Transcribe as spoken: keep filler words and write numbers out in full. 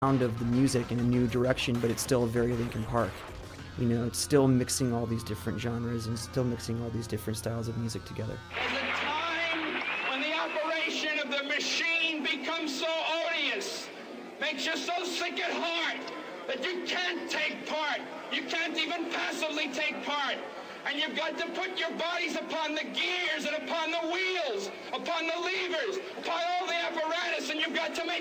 sound of the music in a new direction, but it's still very Linkin Park. You know, it's still mixing all these different genres and still mixing all these different styles of music together. There's a time when the operation of the machine becomes so odious, makes you so sick at heart that you can't take part. You can't even passively take part. And you've got to put your bodies upon the gears and upon the wheels, upon the levers, upon all the apparatus, and you've got to make